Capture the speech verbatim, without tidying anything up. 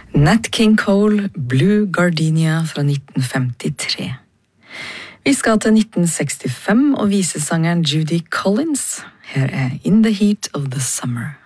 Nat King Cole, Blue Gardenia fra nitten femtitre. Vi skal til nitten sekstifem og visesangeren Judy Collins. Her er In the Heat of the Summer.